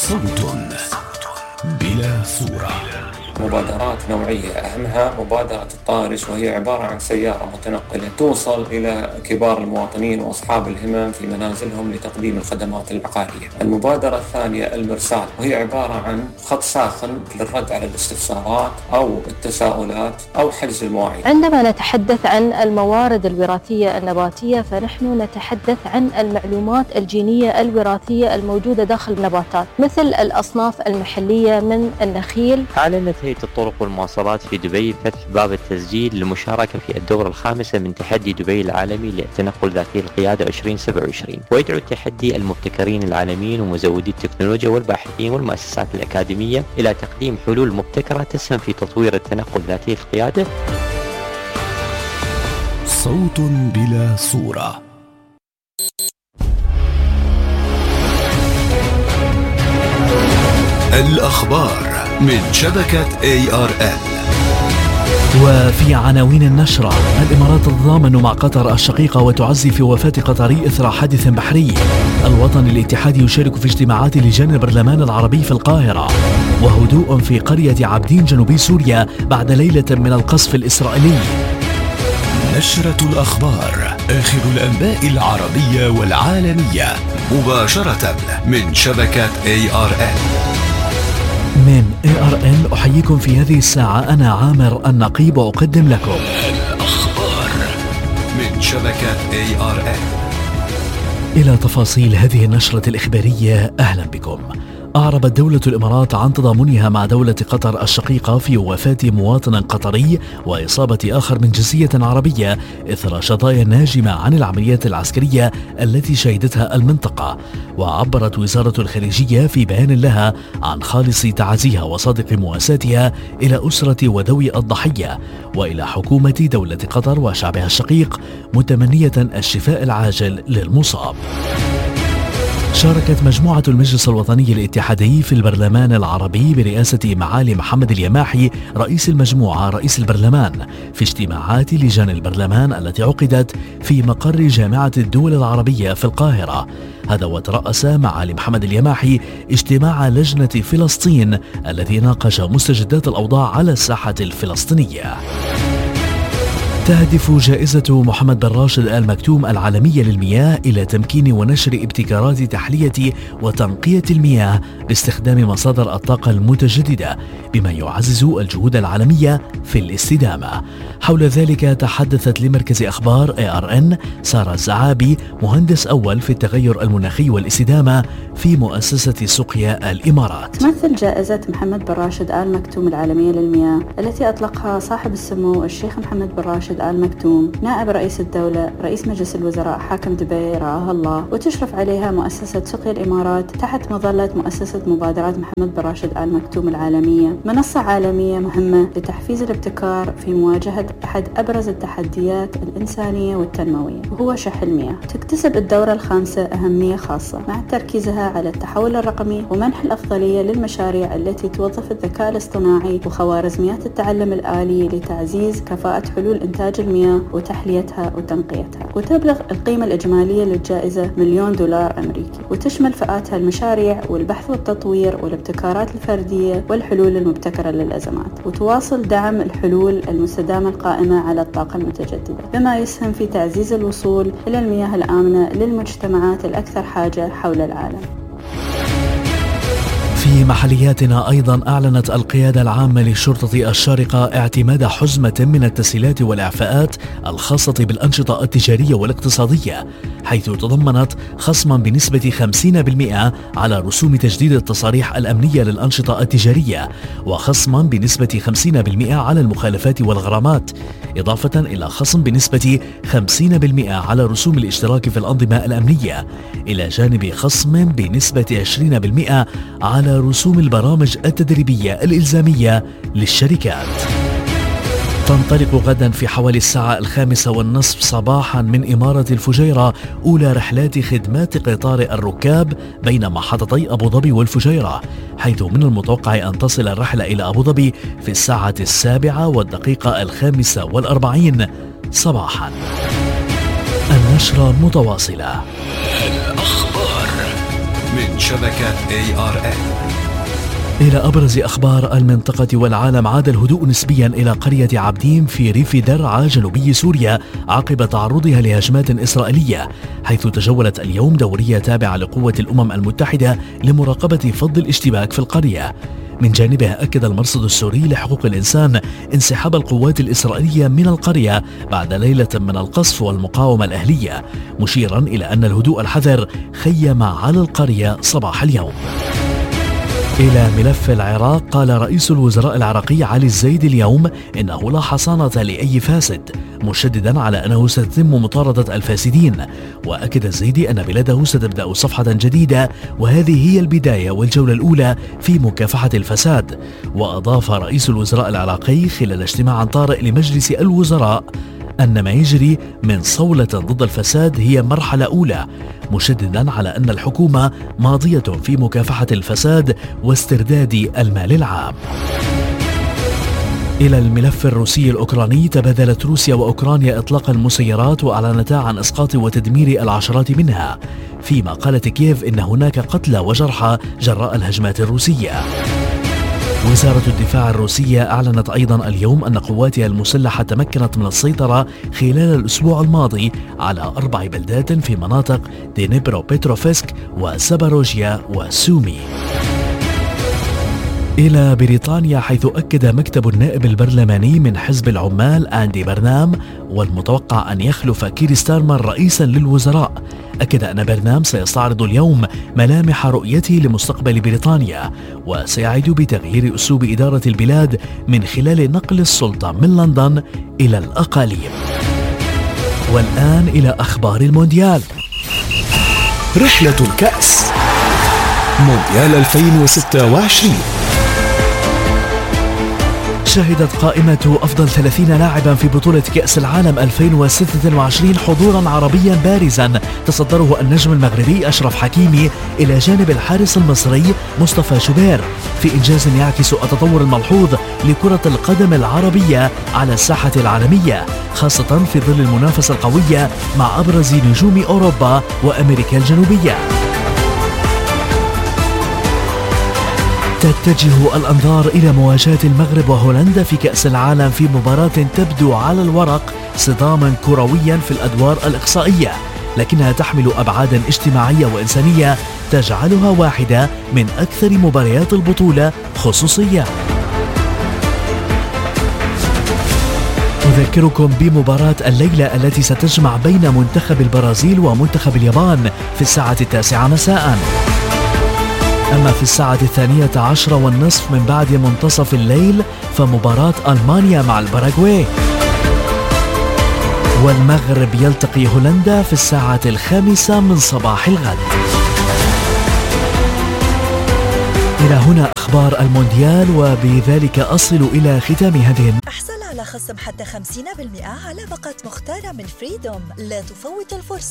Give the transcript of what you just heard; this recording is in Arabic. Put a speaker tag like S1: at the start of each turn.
S1: صوت بلا صورة.
S2: مبادرات نوعية أهمها مبادرة الطائرش، وهي عبارة عن سيارة متنقلة توصل إلى كبار المواطنين وأصحاب الهمم في منازلهم لتقديم الخدمات العقارية. المبادرة الثانية المرسال، وهي عبارة عن خط ساخن للرد على الاستفسارات أو التساؤلات أو حجز المواعيد.
S3: عندما نتحدث عن الموارد الوراثية النباتية فنحن نتحدث عن المعلومات الجينية الوراثية الموجودة داخل النباتات، مثل الأصناف المحلية من النخيل.
S4: أعلنت هيئة الطرق والمواصلات في دبي فتح باب التسجيل للمشاركة في الدورة الخامسة من تحدي دبي العالمي للتنقل ذاتي القيادة 2027، ويدعو التحدي المبتكرين العالميين ومزودي التكنولوجيا والباحثين والمؤسسات الأكاديمية إلى تقديم حلول مبتكرة تسهم في تطوير التنقل ذاتي القيادة.
S1: صوت بلا صورة. الأخبار من شبكة ARN.
S5: وفي عناوين النشرة: الإمارات تتضامن مع قطر الشقيقة وتعزي في وفاة قطري إثر حادث بحري. الوطن الاتحادي يشارك في اجتماعات لجان البرلمان العربي في القاهرة. وهدوء في قرية عابدين جنوبي سوريا بعد ليلة من القصف الإسرائيلي.
S1: نشرة الأخبار، آخر الأنباء العربية والعالمية مباشرة من شبكة ARN.
S5: من ARN أحييكم في هذه الساعة، أنا عامر النقيب وأقدم لكم
S1: الأخبار من شبكة ARN.
S5: إلى تفاصيل هذه النشرة الإخبارية، أهلا بكم. أعربت دولة الإمارات عن تضامنها مع دولة قطر الشقيقة في وفاة مواطن قطري وإصابة آخر من جنسية عربية إثر شظايا ناجمة عن العمليات العسكرية التي شهدتها المنطقة. وعبرت وزارة الخارجية في بيان لها عن خالص تعازيها وصادق مواساتها إلى أسرة وذوي الضحية وإلى حكومة دولة قطر وشعبها الشقيق، متمنية الشفاء العاجل للمصاب. شاركت مجموعة المجلس الوطني الاتحادي في البرلمان العربي برئاسة معالي محمد اليماحي رئيس المجموعة رئيس البرلمان في اجتماعات لجان البرلمان التي عقدت في مقر جامعة الدول العربية في القاهرة. هذا وترأس معالي محمد اليماحي اجتماع لجنة فلسطين الذي ناقش مستجدات الأوضاع على الساحة الفلسطينية. تهدف جائزة محمد بن راشد آل مكتوم العالمية للمياه إلى تمكين ونشر ابتكارات تحلية وتنقية المياه باستخدام مصادر الطاقة المتجددة، بما يعزز الجهود العالمية في الاستدامة. حول ذلك تحدثت لمركز أخبار ARN سارة الزعابي، مهندس أول في التغير المناخي والاستدامة في مؤسسة سقيا الإمارات.
S6: تمثل جائزة محمد بن راشد آل مكتوم العالمية للمياه التي أطلقها صاحب السمو الشيخ محمد بن راشد آل مكتوم نائب رئيس الدولة رئيس مجلس الوزراء حاكم دبي رعاها الله، وتشرف عليها مؤسسة سقيا الإمارات تحت مظلة مؤسسة مبادرات محمد بن راشد آل مكتوم العالمية، منصة عالمية مهمة لتحفيز الابتكار في مواجهة أحد أبرز التحديات الإنسانية والتنموية وهو شح المياه. تكتسب الدورة الخامسة أهمية خاصة مع تركيزها على التحول الرقمي ومنح الأفضلية للمشاريع التي توظف الذكاء الاصطناعي وخوارزميات التعلم الآلي لتعزيز كفاءة حلول إنتاج المياه وتحليتها وتنقيتها. وتبلغ القيمة الإجمالية للجائزة $1,000,000 أمريكي، وتشمل فئاتها المشاريع والبحث والتطوير والابتكارات الفردية والحلول المبتكرة للأزمات، وتواصل دعم الحلول المستدامة القائمة على الطاقة المتجددة، بما يسهم في تعزيز الوصول إلى المياه الآمنة للمجتمعات الأكثر حاجة حول العالم.
S5: في محلياتنا أيضا أعلنت القيادة العامة للشرطة الشارقة اعتماد حزمة من التسهيلات والإعفاءات الخاصة بالأنشطة التجارية والاقتصادية، حيث تضمنت خصما بنسبة 50% على رسوم تجديد التصاريح الأمنية للأنشطة التجارية، وخصما بنسبة 50% على المخالفات والغرامات، إضافة إلى خصم بنسبة 50% على رسوم الاشتراك في الأنظمة الأمنية، إلى جانب خصم بنسبة 20% على رسوم البرامج التدريبية الإلزامية للشركات. تنطلق غدا في حوالي الساعة 5:30 صباحا من إمارة الفجيرة أولى رحلات خدمات قطار الركاب بين محطتي أبو ظبي والفجيرة، حيث من المتوقع أن تصل الرحلة إلى أبو ظبي في الساعة 7:45 صباحا. النشرة متواصلة.
S1: الأخبار من شبكة ARN.
S5: إلى أبرز أخبار المنطقة والعالم. عاد الهدوء نسبيا إلى قرية عبدين في ريف درعا جنوبي سوريا عقب تعرضها لهجمات إسرائيلية، حيث تجولت اليوم دورية تابعة لقوة الأمم المتحدة لمراقبة فض الاشتباك في القرية. من جانبه أكد المرصد السوري لحقوق الإنسان انسحاب القوات الإسرائيلية من القرية بعد ليلة من القصف والمقاومة الأهلية، مشيرا إلى أن الهدوء الحذر خيم على القرية صباح اليوم. إلى ملف العراق. قال رئيس الوزراء العراقي علي الزيدي اليوم إنه لا حصانة لأي فاسد، مشددا على أنه ستتم مطاردة الفاسدين. وأكد الزيدي أن بلاده ستبدأ صفحة جديدة، وهذه هي البداية والجولة الأولى في مكافحة الفساد. وأضاف رئيس الوزراء العراقي خلال اجتماع طارئ لمجلس الوزراء أن ما يجري من صولة ضد الفساد هي مرحلة أولى، مشددا على أن الحكومة ماضية في مكافحة الفساد واسترداد المال العام. إلى الملف الروسي الأوكراني. تبادلت روسيا وأوكرانيا إطلاق المسيرات وأعلنتا عن إسقاط وتدمير العشرات منها، فيما قالت كييف إن هناك قتلى وجرحى جراء الهجمات الروسية. وزارة الدفاع الروسية أعلنت أيضا اليوم أن قواتها المسلحة تمكنت من السيطرة خلال الأسبوع الماضي على 4 بلدات في مناطق دينيبرو بيتروفسك وساباروجيا وسومي. إلى بريطانيا، حيث أكد مكتب النائب البرلماني من حزب العمال أندي برنام والمتوقع أن يخلف كير ستارمر رئيسا للوزراء، أكد أن برنام سيستعرض اليوم ملامح رؤيته لمستقبل بريطانيا، وسيعد بتغيير أسلوب إدارة البلاد من خلال نقل السلطة من لندن إلى الأقاليم. والآن إلى أخبار المونديال.
S1: رحلة الكأس مونديال 2026.
S5: شهدت قائمة أفضل 30 لاعبا في بطولة كأس العالم 2026 حضورا عربيا بارزا تصدره النجم المغربي أشرف حكيمي إلى جانب الحارس المصري مصطفى شوبير، في إنجاز يعكس التطور الملحوظ لكرة القدم العربية على الساحة العالمية، خاصة في ظل المنافسة القوية مع أبرز نجوم أوروبا وأمريكا الجنوبية. تتجه الأنظار إلى مواجهة المغرب وهولندا في كأس العالم في مباراة تبدو على الورق صداما كرويا في الأدوار الإقصائية، لكنها تحمل أبعادا اجتماعية وإنسانية تجعلها واحدة من أكثر مباريات البطولة خصوصية. أذكركم بمباراة الليلة التي ستجمع بين منتخب البرازيل ومنتخب اليابان في الساعة 9 مساء. أما في الساعة 12:30 من بعد منتصف الليل فمباراة ألمانيا مع الباراغواي، والمغرب يلتقي هولندا في الساعة 5 من صباح الغد. إلى هنا أخبار المونديال، وبذلك أصل إلى ختام هذه.
S7: احصل على خصم حتى 50% على باقات مختارة من فريدوم. لا تفوت الفرصة.